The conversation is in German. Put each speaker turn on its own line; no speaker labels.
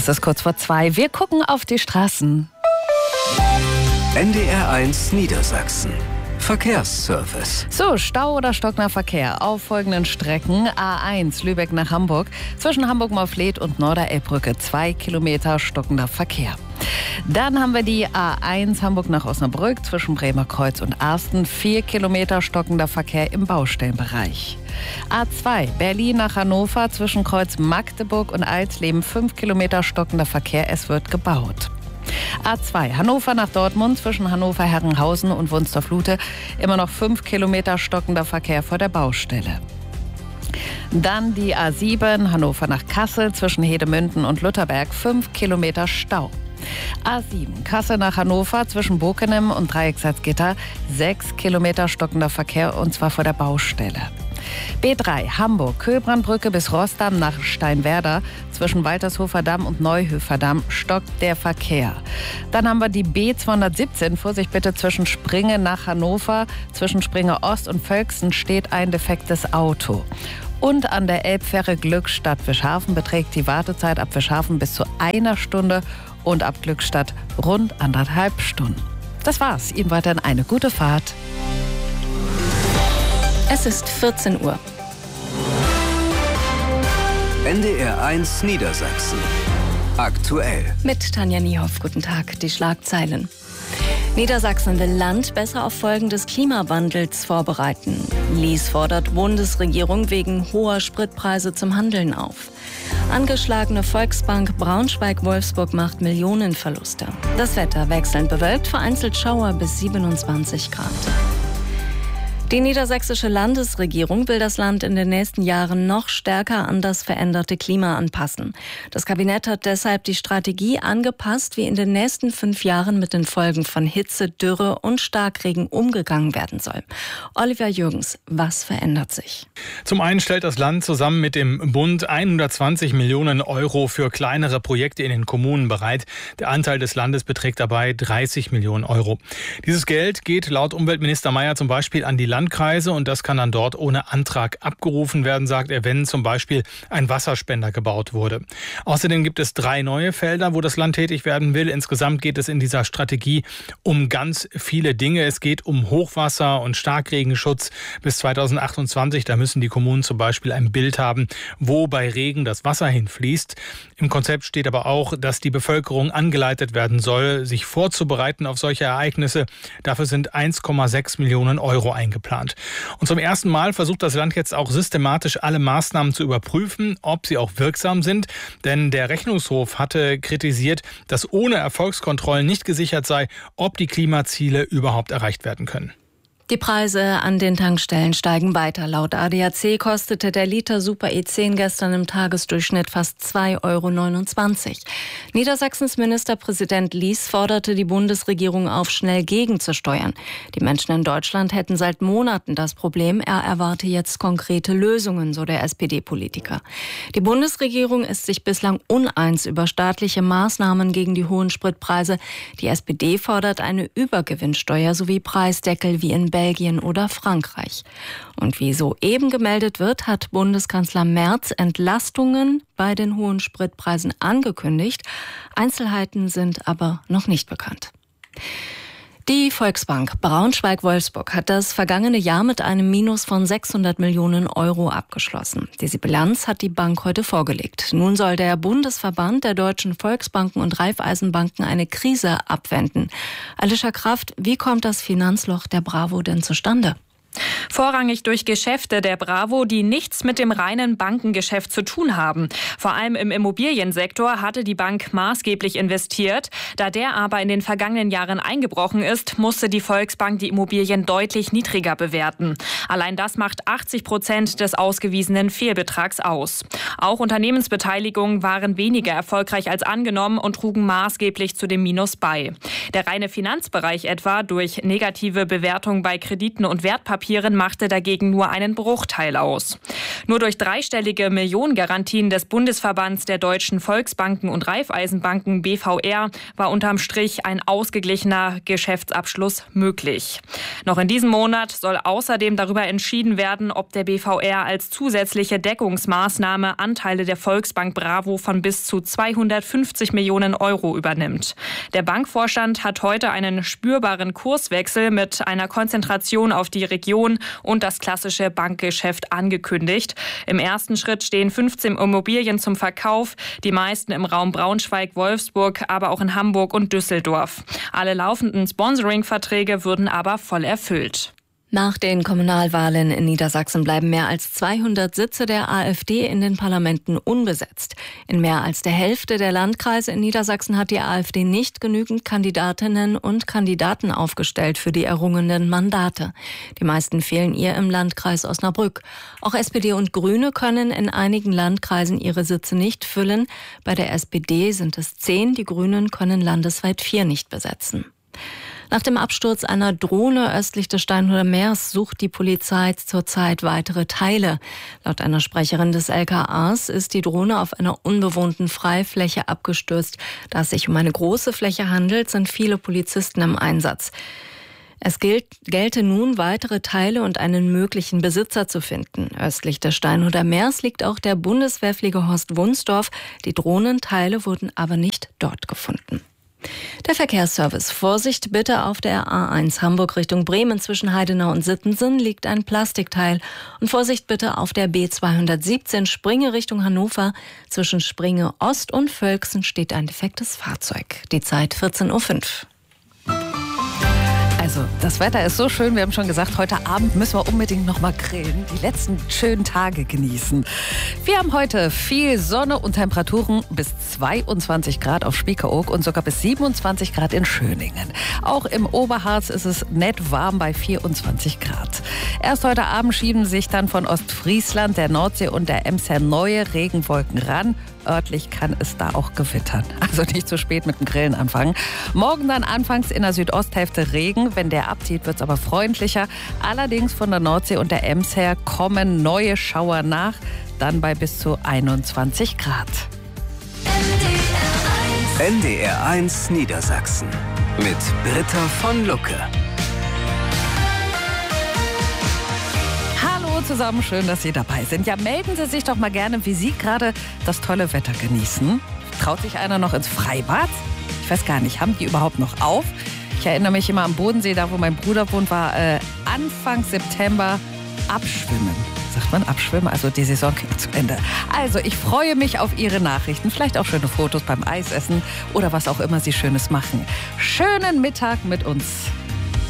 Es ist kurz vor 2. Wir gucken auf die Straßen.
NDR1 Niedersachsen. Verkehrsservice.
So, Stau oder stockender Verkehr auf folgenden Strecken. A1 Lübeck nach Hamburg. Zwischen Hamburg-Maufleth und Norderelbbrücke 2 Kilometer stockender Verkehr. Dann haben wir die A1 Hamburg nach Osnabrück zwischen Bremerkreuz und Arsten. 4 Kilometer stockender Verkehr im Baustellenbereich. A2 Berlin nach Hannover zwischen Kreuz Magdeburg und Alsleben. 5 Kilometer stockender Verkehr. Es wird gebaut. A2 Hannover nach Dortmund zwischen Hannover-Herrenhausen und Wunstorf-Lute. Immer noch 5 Kilometer stockender Verkehr vor der Baustelle. Dann die A7 Hannover nach Kassel zwischen Hedemünden und Lutherberg. 5 Kilometer Stau. A7 Kassel nach Hannover zwischen Bokenem und Dreiecksalzgitter. 6 Kilometer stockender Verkehr und zwar vor der Baustelle. B3 Hamburg Köbrandbrücke bis Rossdamm nach Steinwerder. Zwischen Waltershofer Damm und Neuhöfer Damm stockt der Verkehr. Dann haben wir die B217. Vorsicht bitte zwischen Springe nach Hannover. Zwischen Springe Ost und Völksen steht ein defektes Auto. Und an der Elbfähre Glückstadt-Wischhafen beträgt die Wartezeit ab Wischhafen bis zu 1 Stunde und ab Glückstadt rund 1,5 Stunden. Das war's. Ihnen weiterhin eine gute Fahrt.
Es ist 14 Uhr.
NDR1 Niedersachsen. Aktuell.
Mit Tanja Niehoff. Guten Tag. Die Schlagzeilen. Niedersachsen will Land besser auf Folgen des Klimawandels vorbereiten. Lies fordert Bundesregierung wegen hoher Spritpreise zum Handeln auf. Angeschlagene Volksbank Braunschweig-Wolfsburg macht Millionenverluste. Das Wetter wechselnd bewölkt, vereinzelt Schauer bis 27 Grad. Die niedersächsische Landesregierung will das Land in den nächsten Jahren noch stärker an das veränderte Klima anpassen. Das Kabinett hat deshalb die Strategie angepasst, wie in den nächsten 5 Jahren mit den Folgen von Hitze, Dürre und Starkregen umgegangen werden soll. Oliver Jürgens, was verändert sich?
Zum einen stellt das Land zusammen mit dem Bund 120 Millionen Euro für kleinere Projekte in den Kommunen bereit. Der Anteil des Landes beträgt dabei 30 Millionen Euro. Dieses Geld geht laut Umweltminister Mayer zum Beispiel an die Landkreise und das kann dann dort ohne Antrag abgerufen werden, sagt er, wenn zum Beispiel ein Wasserspender gebaut wurde. Außerdem gibt es 3 neue Felder, wo das Land tätig werden will. Insgesamt geht es in dieser Strategie um ganz viele Dinge. Es geht um Hochwasser- und Starkregenschutz bis 2028. Da müssen die Kommunen zum Beispiel ein Bild haben, wo bei Regen das Wasser hinfließt. Im Konzept steht aber auch, dass die Bevölkerung angeleitet werden soll, sich vorzubereiten auf solche Ereignisse. Dafür sind 1,6 Millionen Euro eingeplant. Und zum ersten Mal versucht das Land jetzt auch systematisch alle Maßnahmen zu überprüfen, ob sie auch wirksam sind. Denn der Rechnungshof hatte kritisiert, dass ohne Erfolgskontrollen nicht gesichert sei, ob die Klimaziele überhaupt erreicht werden können.
Die Preise an den Tankstellen steigen weiter. Laut ADAC kostete der Liter Super E10 gestern im Tagesdurchschnitt fast 2,29 €. Niedersachsens Ministerpräsident Lies forderte die Bundesregierung auf, schnell gegenzusteuern. Die Menschen in Deutschland hätten seit Monaten das Problem. Er erwarte jetzt konkrete Lösungen, so der SPD-Politiker. Die Bundesregierung ist sich bislang uneins über staatliche Maßnahmen gegen die hohen Spritpreise. Die SPD fordert eine Übergewinnsteuer sowie Preisdeckel wie in Belgien oder Frankreich. Und wie soeben gemeldet wird, hat Bundeskanzler Merz Entlastungen bei den hohen Spritpreisen angekündigt. Einzelheiten sind aber noch nicht bekannt. Die Volksbank Braunschweig-Wolfsburg hat das vergangene Jahr mit einem Minus von 600 Millionen Euro abgeschlossen. Diese Bilanz hat die Bank heute vorgelegt. Nun soll der Bundesverband der deutschen Volksbanken und Raiffeisenbanken eine Krise abwenden. Alicia Kraft, wie kommt das Finanzloch der Bravo denn zustande?
Vorrangig durch Geschäfte der Bravo, die nichts mit dem reinen Bankengeschäft zu tun haben. Vor allem im Immobiliensektor hatte die Bank maßgeblich investiert. Da der aber in den vergangenen Jahren eingebrochen ist, musste die Volksbank die Immobilien deutlich niedriger bewerten. Allein das macht 80% des ausgewiesenen Fehlbetrags aus. Auch Unternehmensbeteiligungen waren weniger erfolgreich als angenommen und trugen maßgeblich zu dem Minus bei. Der reine Finanzbereich etwa durch negative Bewertung bei Krediten und Wertpapieren Wertpapieren machte dagegen nur einen Bruchteil aus. Nur durch dreistellige Millionengarantien des Bundesverbands der deutschen Volksbanken und Raiffeisenbanken BVR war unterm Strich ein ausgeglichener Geschäftsabschluss möglich. Noch in diesem Monat soll außerdem darüber entschieden werden, ob der BVR als zusätzliche Deckungsmaßnahme Anteile der Volksbank Bravo von bis zu 250 Millionen Euro übernimmt. Der Bankvorstand hat heute einen spürbaren Kurswechsel mit einer Konzentration auf die Region und das klassische Bankgeschäft angekündigt. Im ersten Schritt stehen 15 Immobilien zum Verkauf, die meisten im Raum Braunschweig, Wolfsburg, aber auch in Hamburg und Düsseldorf. Alle laufenden Sponsoring-Verträge würden aber voll erfüllt.
Nach den Kommunalwahlen in Niedersachsen bleiben mehr als 200 Sitze der AfD in den Parlamenten unbesetzt. In mehr als der Hälfte der Landkreise in Niedersachsen hat die AfD nicht genügend Kandidatinnen und Kandidaten aufgestellt für die errungenen Mandate. Die meisten fehlen ihr im Landkreis Osnabrück. Auch SPD und Grüne können in einigen Landkreisen ihre Sitze nicht füllen. Bei der SPD sind es 10, die Grünen können landesweit 4 nicht besetzen. Nach dem Absturz einer Drohne östlich des Steinhuder Meers sucht die Polizei zurzeit weitere Teile. Laut einer Sprecherin des LKAs ist die Drohne auf einer unbewohnten Freifläche abgestürzt. Da es sich um eine große Fläche handelt, sind viele Polizisten im Einsatz. Es gelte nun, weitere Teile und einen möglichen Besitzer zu finden. Östlich des Steinhuder Meers liegt auch der Bundeswehrflieger Horst Wunsdorf. Die Drohnenteile wurden aber nicht dort gefunden. Der Verkehrsservice. Vorsicht bitte, auf der A1 Hamburg Richtung Bremen zwischen Heidenau und Sittensen liegt ein Plastikteil. Und Vorsicht bitte auf der B217 Springe Richtung Hannover. Zwischen Springe Ost und Völksen steht ein defektes Fahrzeug. Die Zeit 14:05 Uhr.
Also, das Wetter ist so schön. Wir haben schon gesagt, heute Abend müssen wir unbedingt noch mal grillen. Die letzten schönen Tage genießen. Wir haben heute viel Sonne und Temperaturen bis 22 Grad auf Spiekeroog und sogar bis 27 Grad in Schöningen. Auch im Oberharz ist es nett warm bei 24 Grad. Erst heute Abend schieben sich dann von Ostfriesland, der Nordsee und der Emser neue Regenwolken ran. Örtlich kann es da auch gewittern. Also nicht zu spät mit dem Grillen anfangen. Morgen dann anfangs in der Südosthälfte Regen. Wenn der abzieht, wird es aber freundlicher. Allerdings von der Nordsee und der Ems her kommen neue Schauer nach. Dann bei bis zu 21 Grad.
NDR1 Niedersachsen mit Britta von Lucke.
Hallo zusammen, schön, dass Sie dabei sind. Ja, melden Sie sich doch mal gerne, wie Sie gerade das tolle Wetter genießen. Traut sich einer noch ins Freibad? Ich weiß gar nicht, haben die überhaupt noch auf? Ich erinnere mich immer am Bodensee, da wo mein Bruder wohnt, war Anfang September abschwimmen. Sagt man abschwimmen? Also die Saison geht zu Ende. Also ich freue mich auf Ihre Nachrichten, vielleicht auch schöne Fotos beim Eisessen oder was auch immer Sie Schönes machen. Schönen Mittag mit uns.